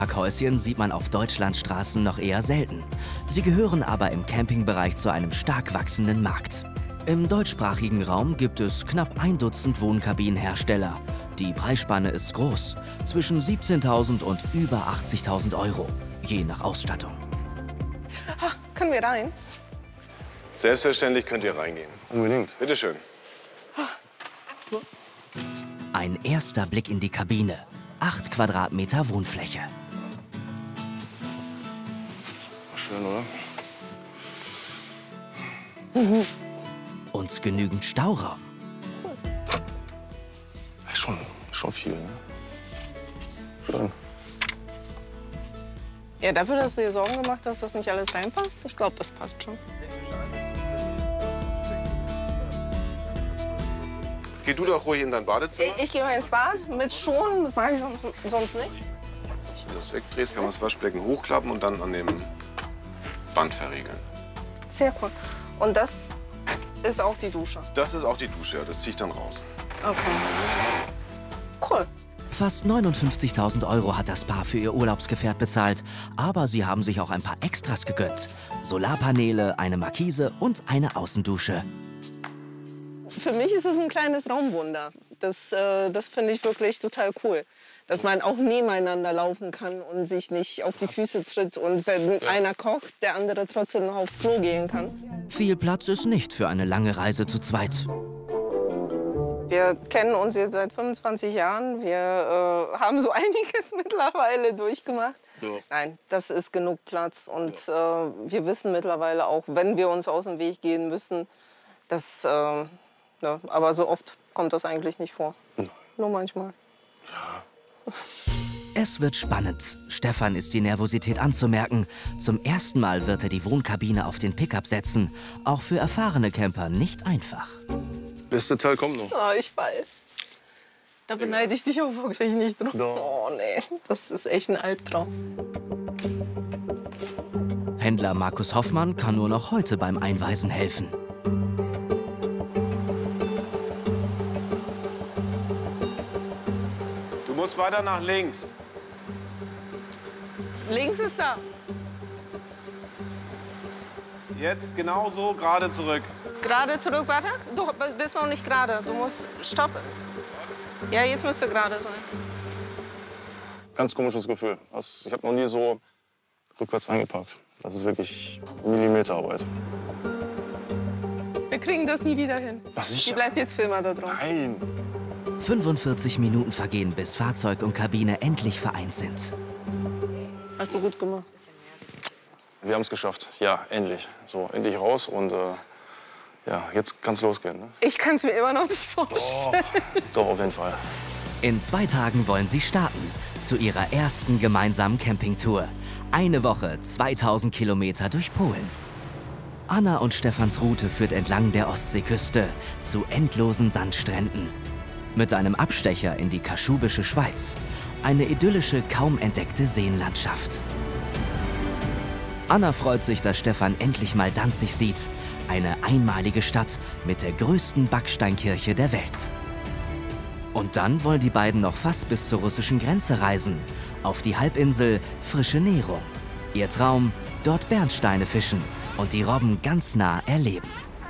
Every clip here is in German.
Parkhäuschen sieht man auf Deutschlandstraßen noch eher selten. Sie gehören aber im Campingbereich zu einem stark wachsenden Markt. Im deutschsprachigen Raum gibt es knapp ein Dutzend Wohnkabinenhersteller. Die Preisspanne ist groß, zwischen 17.000 und über 80.000 Euro, je nach Ausstattung. Können wir rein? Selbstverständlich könnt ihr reingehen. Unbedingt. Bitte schön. Ein erster Blick in die Kabine. 8 Quadratmeter Wohnfläche. Schön, oder? Und genügend Stauraum. Schon viel, ne? Schön. Ja, dafür, dass du dir Sorgen gemacht hast, dass nicht alles reinpasst. Ich glaube, das passt schon. Geh du doch ruhig in dein Badezimmer. Ich gehe mal ins Bad mit Schuhen. Das mache ich sonst nicht. Wenn du das wegdrehst, kann man das Waschbecken hochklappen und dann an dem Band verriegeln. Sehr cool. Und das ist auch die Dusche. Das ist auch die Dusche, ja. Das ziehe ich dann raus. Okay. Cool. Fast 59.000 Euro hat das Paar für ihr Urlaubsgefährt bezahlt. Aber sie haben sich auch ein paar Extras gegönnt. Solarpaneele, eine Markise und eine Außendusche. Für mich ist es ein kleines Raumwunder. Das finde ich wirklich total cool. Dass man auch nebeneinander laufen kann und sich nicht auf die Füße tritt. Und wenn einer kocht, der andere trotzdem noch aufs Klo gehen kann. Viel Platz ist nicht für eine lange Reise zu zweit. Wir kennen uns jetzt seit 25 Jahren. Wir haben so einiges mittlerweile durchgemacht. Ja. Nein, das ist genug Platz. Und wir wissen mittlerweile auch, wenn wir uns aus dem Weg gehen müssen, dass... Ja, aber so oft kommt das eigentlich nicht vor. Nur manchmal. Ja. Es wird spannend. Stefan ist die Nervosität anzumerken. Zum ersten Mal wird er die Wohnkabine auf den Pickup setzen. Auch für erfahrene Camper nicht einfach. Beste Teil kommt noch. Oh, ich weiß. Da beneide ich dich auch wirklich nicht drauf. Doch. Oh nee, das ist echt ein Albtraum. Händler Markus Hoffmann kann nur noch heute beim Einweisen helfen. Du musst weiter nach links. Links ist da. Jetzt genau so, gerade zurück. Gerade zurück, warte. Du bist noch nicht gerade. Du musst stoppen. Ja, jetzt müsste gerade sein. Ganz komisches Gefühl. Ich habe noch nie so rückwärts eingepackt. Das ist wirklich Millimeterarbeit. Wir kriegen das nie wieder hin. Die bleibt jetzt für immer da drauf. Nein. 45 Minuten vergehen, bis Fahrzeug und Kabine endlich vereint sind. Hast du gut gemacht. Wir haben es geschafft. Ja, endlich. So, endlich raus und ja, jetzt kann es losgehen. Ne? Ich kann es mir immer noch nicht vorstellen. Doch, auf jeden Fall. In 2 Tagen wollen sie starten. Zu ihrer ersten gemeinsamen Campingtour. Eine Woche, 2000 Kilometer durch Polen. Anna und Stefans Route führt entlang der Ostseeküste zu endlosen Sandstränden. Mit einem Abstecher in die kaschubische Schweiz. Eine idyllische, kaum entdeckte Seenlandschaft. Anna freut sich, dass Stefan endlich mal Danzig sieht. Eine einmalige Stadt mit der größten Backsteinkirche der Welt. Und dann wollen die beiden noch fast bis zur russischen Grenze reisen. Auf die Halbinsel Frische Nerum. Ihr Traum, dort Bernsteine fischen und die Robben ganz nah erleben.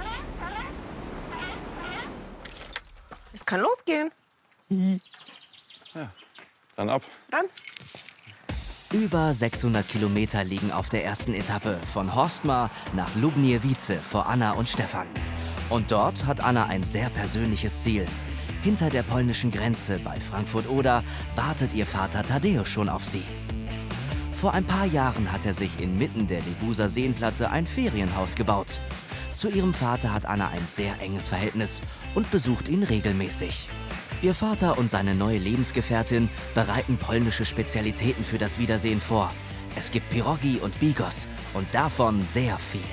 Es kann losgehen. Ja, dann ab. Ran. Über 600 Kilometer liegen auf der ersten Etappe von Horstmar nach Lubniewice vor Anna und Stefan. Und dort hat Anna ein sehr persönliches Ziel. Hinter der polnischen Grenze bei Frankfurt-Oder wartet ihr Vater Tadeusz schon auf sie. Vor ein paar Jahren hat er sich inmitten der Lebuser Seenplatte ein Ferienhaus gebaut. Zu ihrem Vater hat Anna ein sehr enges Verhältnis und besucht ihn regelmäßig. Ihr Vater und seine neue Lebensgefährtin bereiten polnische Spezialitäten für das Wiedersehen vor. Es gibt Pierogi und Bigos und davon sehr viel.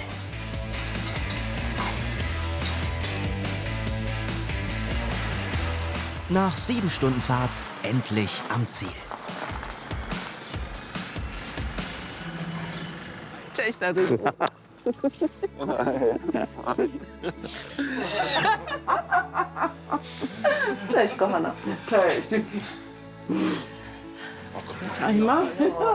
Nach 7 Stunden Fahrt endlich am Ziel. Cześć, Tadeusz. Cześć, kochana. Cześć. Einmal?